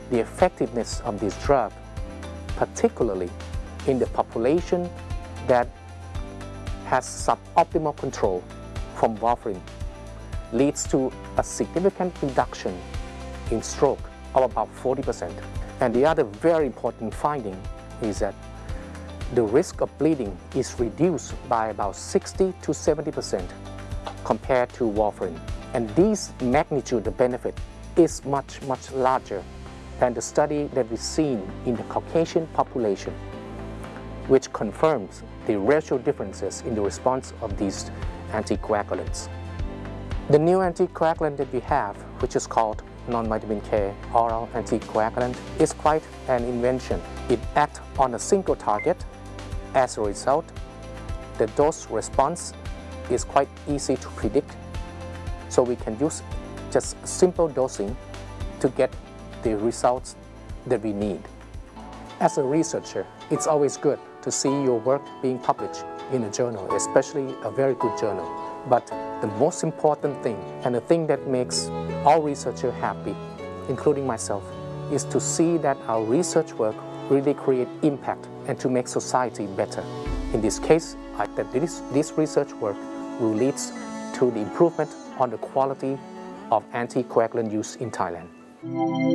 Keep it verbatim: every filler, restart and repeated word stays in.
the effectiveness of this drug, particularly in the population that has suboptimal control from warfarin, leads to a significant reduction in stroke of about forty percent. And the other very important finding is that the risk of bleeding is reduced by about sixty to seventy percent compared to warfarin. And this magnitude of benefit is much, much larger than the study that we've seen in the Caucasian population, which confirms the racial differences in the response of these anticoagulants. The new anticoagulant that we have, which is called non-vitamin K oral anticoagulant, is quite an invention. It acts on a single target. As a result, the dose response is quite easy to predict, so we can use just simple dosing to get the results that we need. As a researcher, it's always good to see your work being published in a journal, especially a very good journal. But the most important thing, and the thing that makes all researchers happy, including myself, is to see that our research work really create impact and to make society better. In this case, I, that this, this research work will lead to the improvement on the quality of anticoagulant use in Thailand.